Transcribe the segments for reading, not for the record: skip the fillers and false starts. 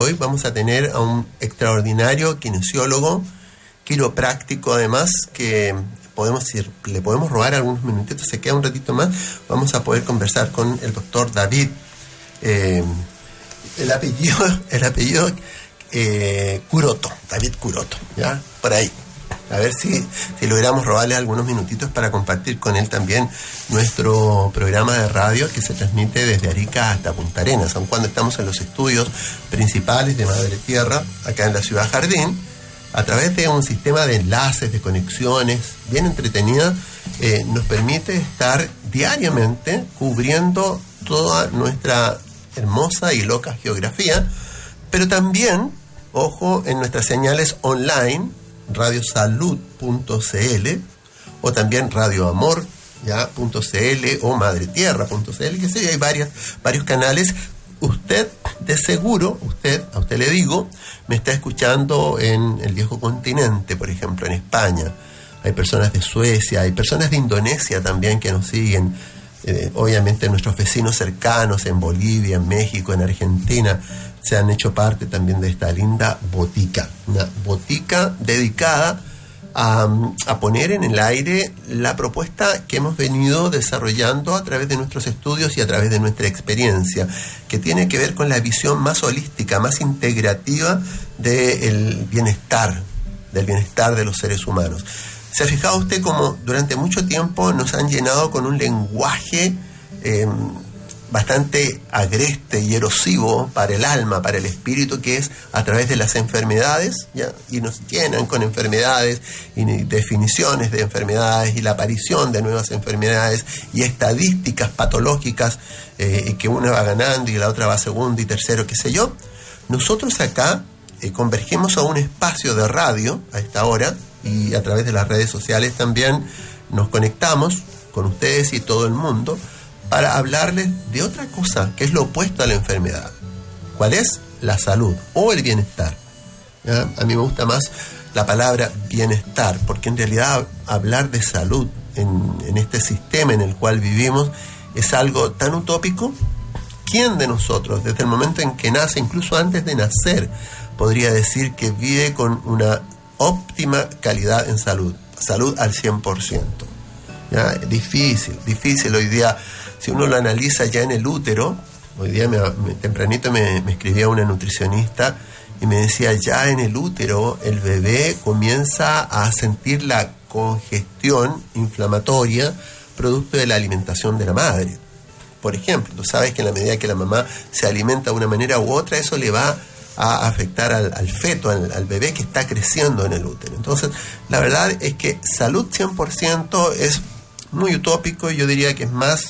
hoy vamos a tener a un extraordinario kinesiólogo, quiropráctico además, que le podemos robar algunos minutitos, se queda un ratito más, vamos a poder conversar con el doctor David. El apellido Curoto, David Curoto, ¿ya? Por ahí. A ver si logramos robarle algunos minutitos para compartir con él también nuestro programa de radio que se transmite desde Arica hasta Punta Arenas, aun cuando estamos en los estudios principales de Madre Tierra, acá en la Ciudad Jardín, a través de un sistema de enlaces, de conexiones bien entretenida, nos permite estar diariamente cubriendo toda nuestra hermosa y loca geografía, pero también, ojo, en nuestras señales online, radiosalud.cl o también radioamor.cl o madretierra.cl, que sé, hay varios canales. Usted, de seguro, a usted le digo, me está escuchando en el viejo continente, por ejemplo, en España. Hay personas de Suecia, hay personas de Indonesia también que nos siguen. Obviamente nuestros vecinos cercanos en Bolivia, en México, en Argentina, se han hecho parte también de esta linda botica. Una botica dedicada a poner en el aire la propuesta que hemos venido desarrollando a través de nuestros estudios y a través de nuestra experiencia, que tiene que ver con la visión más holística, más integrativa del bienestar de los seres humanos. ¿Se ha fijado usted cómo durante mucho tiempo nos han llenado con un lenguaje bastante agreste y erosivo para el alma, para el espíritu, que es a través de las enfermedades, ¿ya? Y nos llenan con enfermedades y definiciones de enfermedades y la aparición de nuevas enfermedades y estadísticas patológicas, que una va ganando y la otra va segundo y tercero, qué sé yo? Nosotros acá convergemos a un espacio de radio a esta hora, y a través de las redes sociales también nos conectamos con ustedes y todo el mundo para hablarles de otra cosa que es lo opuesto a la enfermedad. ¿Cuál es? La salud o el bienestar, ¿ya? A mí me gusta más la palabra bienestar, porque en realidad hablar de salud en este sistema en el cual vivimos es algo tan utópico. ¿Quién de nosotros, desde el momento en que nace, incluso antes de nacer, podría decir que vive con una óptima calidad en salud al 100%? ¿Ya? Difícil hoy día. Si uno lo analiza ya en el útero, hoy día tempranito me escribía una nutricionista y me decía, ya en el útero el bebé comienza a sentir la congestión inflamatoria producto de la alimentación de la madre. Por ejemplo, tú sabes que en la medida que la mamá se alimenta de una manera u otra, eso le va a afectar al feto, al bebé que está creciendo en el útero. Entonces, la verdad es que salud 100% es muy utópico, y yo diría que es más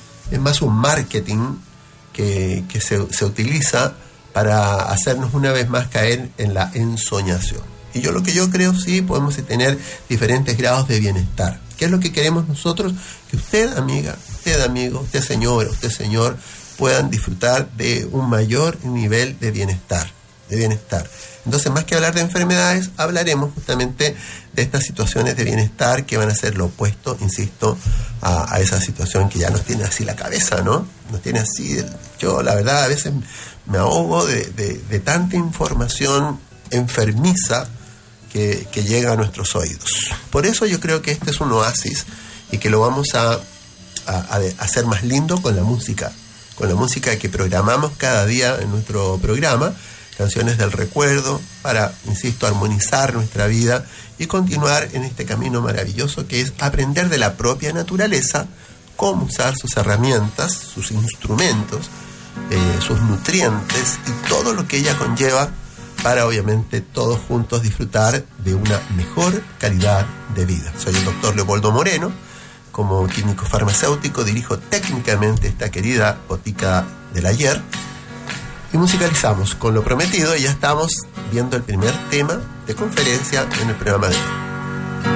un marketing que se utiliza para hacernos una vez más caer en la ensoñación. Y lo que yo creo, sí, podemos tener diferentes grados de bienestar. ¿Qué es lo que queremos nosotros? Que usted, amiga, usted, amigo, usted, señora, usted, señor, puedan disfrutar de un mayor nivel de bienestar. Entonces, más que hablar de enfermedades, hablaremos justamente de estas situaciones de bienestar que van a ser lo opuesto, insisto, a esa situación que ya nos tiene así la cabeza, ¿no? Nos tiene así. Yo, la verdad, a veces me ahogo de tanta información enfermiza que llega a nuestros oídos. Por eso yo creo que este es un oasis y que lo vamos a hacer más lindo con la música que programamos cada día en nuestro programa, canciones del recuerdo, para, insisto, armonizar nuestra vida y continuar en este camino maravilloso que es aprender de la propia naturaleza cómo usar sus herramientas, sus instrumentos, sus nutrientes y todo lo que ella conlleva para, obviamente, todos juntos disfrutar de una mejor calidad de vida. Soy el doctor Leopoldo Moreno. Como químico farmacéutico dirijo técnicamente esta querida botica del ayer. Y musicalizamos con lo prometido, y ya estamos viendo el primer tema de conferencia en el programa de hoy.